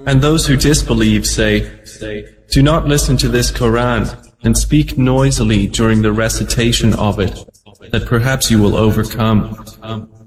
And those who disbelieve say, do not listen to this Quran and speak noisily during the recitation of it, that perhaps you will overcome.